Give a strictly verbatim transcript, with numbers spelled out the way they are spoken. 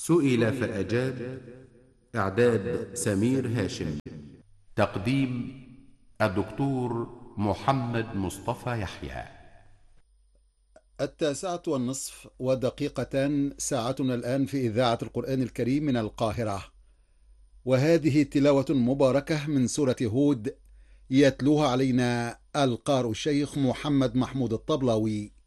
سئل فأجاب. إعداد سمير هاشم. تقديم الدكتور محمد مصطفى يحيى. التاسعة والنصف ودقيقتان، ساعتنا الآن في إذاعة القرآن الكريم من القاهرة، وهذه تلاوة مباركة من سورة هود، يتلوها علينا القارئ الشيخ محمد محمود الطبلاوي.